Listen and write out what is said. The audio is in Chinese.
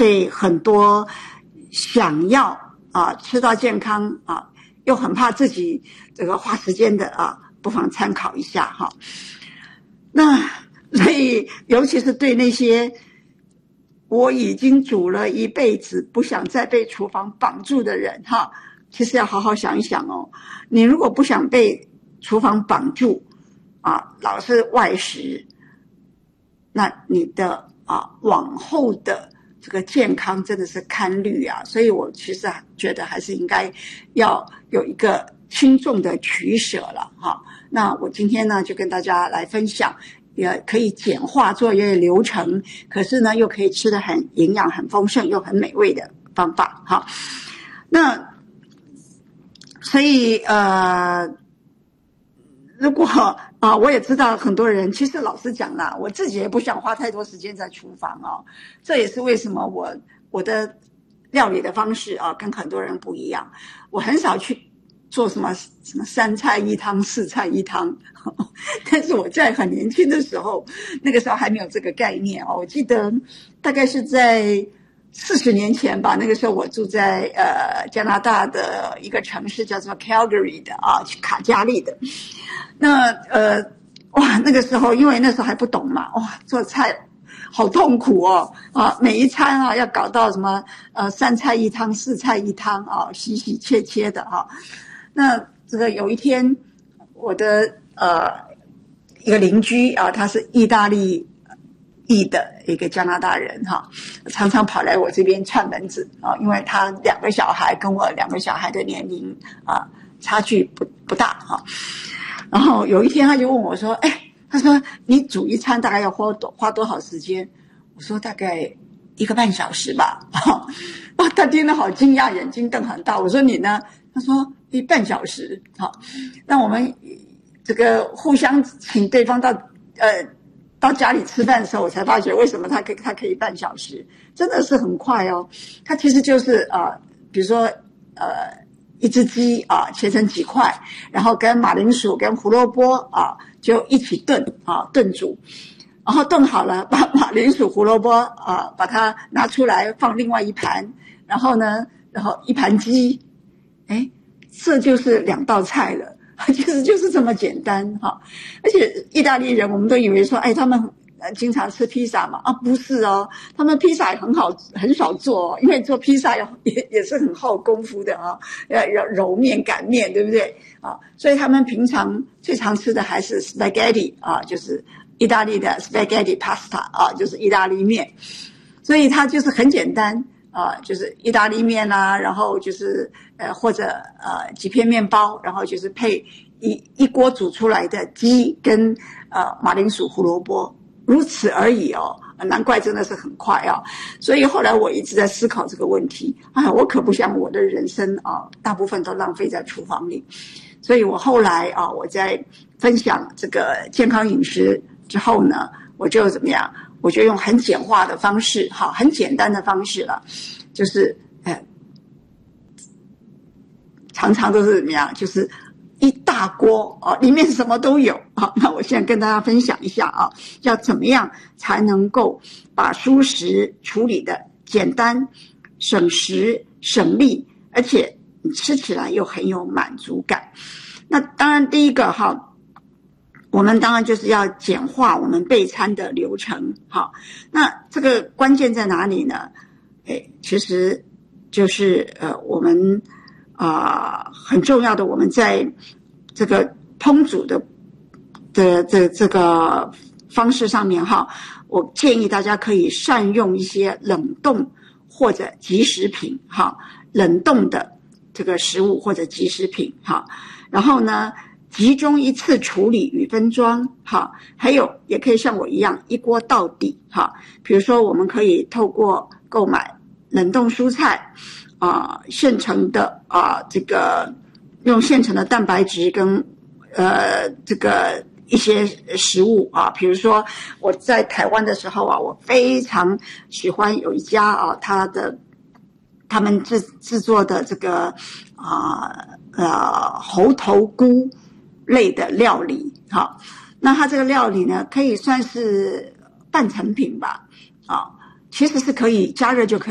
对很多想要吃到健康又很怕自己这个花时间的不妨参考一下哈。那所以尤其是对那些我已经煮了一辈子不想再被厨房绑住的人哈，其实要好好想一想哦。你如果不想被厨房绑住老是外食，那你的往后的这个健康真的是堪虑所以我其实觉得还是应该要有一个轻重的取舍了哈。那我今天呢就跟大家来分享，也可以简化作业流程，可是呢又可以吃得很营养、很丰盛又很美味的方法哈。那所以如果我也知道很多人，其实老实讲啦，我自己也不想花太多时间在厨房这也是为什么我的料理的方式跟很多人不一样。我很少去做什么3菜1汤4菜1汤但是我在很年轻的时候，那个时候还没有这个概念我记得大概是在40年前吧，那个时候我住在加拿大的一个城市叫做 Calgary 的卡加利的。那那个时候因为那时候还不懂嘛，做菜好痛苦每一餐要搞到什么3菜1汤4菜1汤洗洗切切的那这个有一天我的一个邻居他是意大利裔的一个加拿大人常常跑来我这边串门子因为他2个小孩跟我2个小孩的年龄差距不大然后有一天他就问我说他说你煮一餐大概要花多少时间？我说大概1个半小时吧他听得好惊讶，眼睛瞪很大。我说你呢？他说1半小时那我们这个互相请对方到家里吃饭的时候，我才发觉为什么他可以1半小时，真的是很快他其实就是比如说一只鸡切成几块，然后跟马铃薯跟胡萝卜就一起炖煮，然后炖好了，把马铃薯胡萝卜把它拿出来放另外一盘，然后一盘鸡，这就是2道菜了。其实就是这么简单而且意大利人我们都以为说他们经常吃披萨嘛不是他们披萨很少做因为做披萨也是很耗功夫的要揉面擀面，对不对所以他们平常最常吃的还是 spaghetti 就是意大利的 spaghetti pasta 就是意大利面，所以它就是很简单就是意大利面然后就是或者几片面包，然后就是配一锅煮出来的鸡跟马铃薯胡萝卜，如此而已难怪真的是很快所以后来我一直在思考这个问题我可不想我的人生大部分都浪费在厨房里。所以我后来我在分享这个健康饮食之后呢，我就怎么样，我就用很简化的方式很简单的方式了，就是常常都是怎么样，就是一大锅里面什么都有那我现在跟大家分享一下要怎么样才能够把蔬食处理的简单、省时、省力，而且你吃起来又很有满足感。那当然第一个我们当然就是要简化我们备餐的流程那这个关键在哪里呢？其实就是我们很重要的，我们在这个烹煮的这个方式上面我建议大家可以善用一些冷冻或者即食品冷冻的这个食物或者即食品然后呢集中一次处理与分装还有也可以像我一样一锅到底比如说我们可以透过购买冷冻蔬菜现成的这个用现成的蛋白质跟这个一些食物比如说我在台湾的时候我非常喜欢有一家他们制作的这个猴头菇类的料理那它这个料理呢可以算是半成品吧其实是可以加热就可以